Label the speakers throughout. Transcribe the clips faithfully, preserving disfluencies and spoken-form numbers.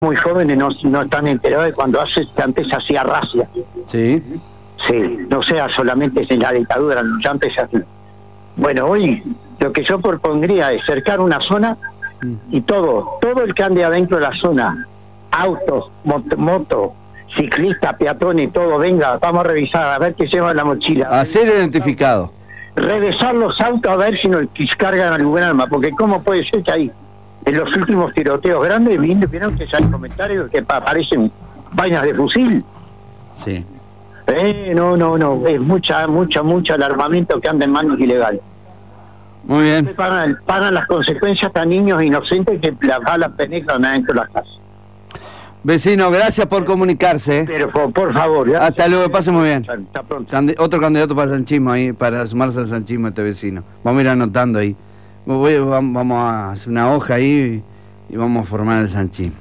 Speaker 1: muy jóvenes no, no están enterados de cuando hace, antes se hacía racia.
Speaker 2: Sí.
Speaker 1: Sí, no sea solamente en la dictadura, no, ya antes así. Bueno, hoy lo que yo propondría es cercar una zona y todo, todo el que ande adentro de la zona, autos, moto, moto ciclistas, peatones, todo, venga, vamos a revisar, a ver qué lleva en la mochila.
Speaker 2: A ser identificado.
Speaker 1: Revisar los autos a ver si nos cargan algún arma, porque cómo puede ser que hay en los últimos tiroteos grandes, vieron que hay comentarios que aparecen vainas de fusil.
Speaker 2: Sí.
Speaker 1: Eh, no, no, no, es mucha, mucha, mucho el armamento que anda en manos ilegales.
Speaker 2: Muy bien.
Speaker 1: Pagan, pagan las consecuencias a niños inocentes que las balas penetran adentro de las casas.
Speaker 2: Vecino, gracias por comunicarse. ¿eh?
Speaker 1: Pero por, por favor. ¿ya?
Speaker 2: Hasta luego, pase muy bien.
Speaker 1: Hasta pronto.
Speaker 2: Candi- otro candidato para el sanchismo ahí, para sumarse al sanchismo este vecino. Vamos a ir anotando ahí. Voy, vamos a hacer una hoja ahí y vamos a formar el sanchismo.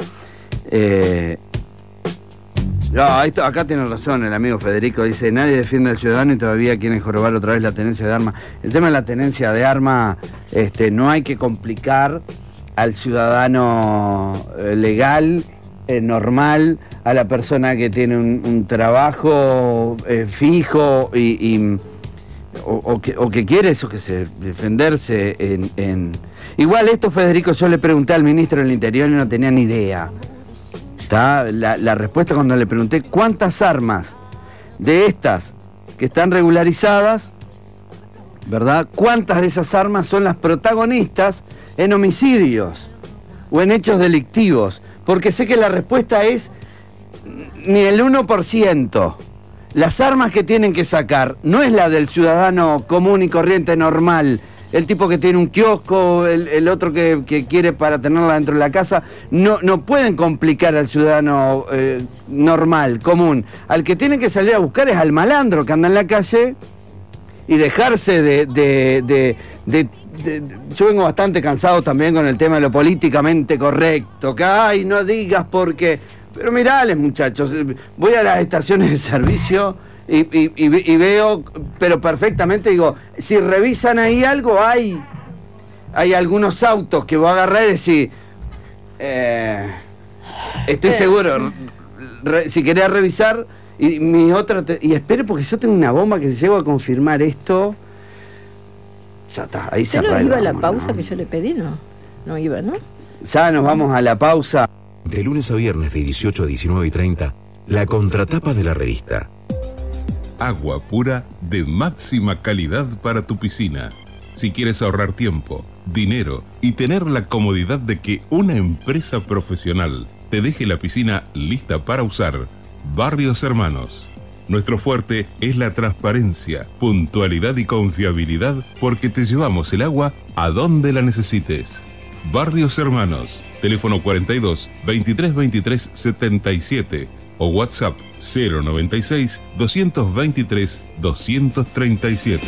Speaker 2: Eh... No, esto, acá tiene razón el amigo Federico, dice, nadie defiende al ciudadano y todavía quieren jorobar otra vez la tenencia de armas. El tema de la tenencia de armas, este, no hay que complicar al ciudadano eh, legal, eh, normal, a la persona que tiene un, un trabajo eh, fijo y, y o, o, que, o que quiere eso, que se defenderse en, en... Igual esto, Federico, yo le pregunté al ministro del Interior y no tenía ni idea. ¿Está? La, la respuesta cuando le pregunté cuántas armas de estas que están regularizadas, ¿verdad? ¿Cuántas de esas armas son las protagonistas en homicidios o en hechos delictivos? Porque sé que la respuesta es ni el uno por ciento. Las armas que tienen que sacar no es la del ciudadano común y corriente normal, el tipo que tiene un kiosco, el, el otro que, que quiere para tenerla dentro de la casa. No, no pueden complicar al ciudadano eh, normal, común. Al que tienen que salir a buscar es al malandro que anda en la calle y dejarse de... de, de, de, de, de yo vengo bastante cansado también con el tema de lo políticamente correcto, que ay, no digas porque... Pero mirales, muchachos, voy a las estaciones de servicio... Y, y, y, y veo, pero perfectamente, digo, si revisan ahí algo, hay hay algunos autos que voy a agarrar y decir, eh, estoy seguro, re, si querés revisar, y mi otra, te, y espere porque yo tengo una bomba que si llego a confirmar esto, ya está, ahí se arregla.
Speaker 3: ¿Usted no iba a la pausa, ¿no? Que yo le pedí? No, no iba, ¿no?
Speaker 2: Ya nos vamos a la pausa.
Speaker 4: De lunes a viernes de dieciocho a diecinueve y treinta, la contratapa de la revista.
Speaker 5: Agua pura de máxima calidad para tu piscina. Si quieres ahorrar tiempo, dinero y tener la comodidad de que una empresa profesional te deje la piscina lista para usar, Barrios Hermanos. Nuestro fuerte es la transparencia, puntualidad y confiabilidad porque te llevamos el agua a donde la necesites. Barrios Hermanos. Teléfono cuarenta y dos, veintitrés veintitrés setenta y siete o WhatsApp cero noventa y seis, doscientos veintitrés, doscientos treinta y siete.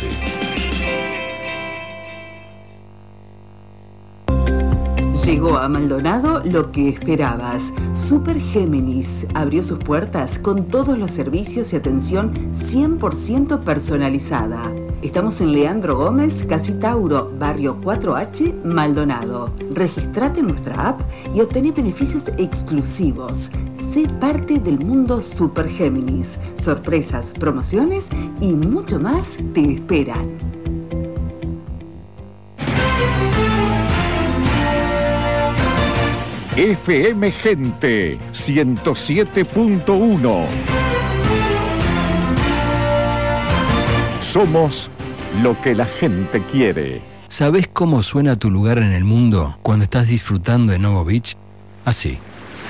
Speaker 6: Llegó a Maldonado lo que esperabas. Super Géminis abrió sus puertas con todos los servicios y atención cien por ciento personalizada. Estamos en Leandro Gómez, Casi Tauro, barrio cuatro H, Maldonado. Registrate en nuestra app y obtené beneficios exclusivos. Sé parte del mundo Super Géminis. Sorpresas, promociones y mucho más te esperan.
Speaker 7: F M Gente ciento siete punto uno. Somos lo que la gente quiere.
Speaker 8: ¿Sabés cómo suena tu lugar en el mundo cuando estás disfrutando de Novo Beach? Así.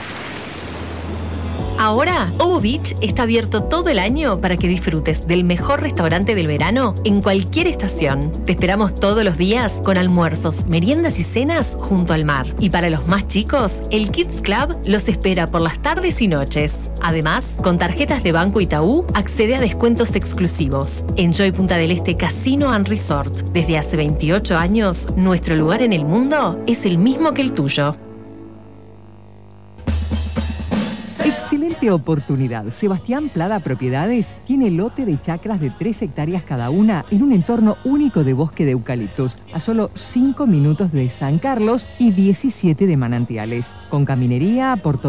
Speaker 9: Ahora, Ovo Beach está abierto todo el año para que disfrutes del mejor restaurante del verano en cualquier estación. Te esperamos todos los días con almuerzos, meriendas y cenas junto al mar. Y para los más chicos, el Kids Club los espera por las tardes y noches. Además, con tarjetas de Banco Itaú, accede a descuentos exclusivos. Enjoy Punta del Este Casino and Resort. Desde hace veintiocho años, nuestro lugar en el mundo es el mismo que el tuyo.
Speaker 10: excelente oportunidad. Sebastián Plada Propiedades tiene lote de chacras de tres hectáreas cada una en un entorno único de bosque de eucaliptos, a solo cinco minutos de San Carlos y diecisiete de Manantiales, con caminería por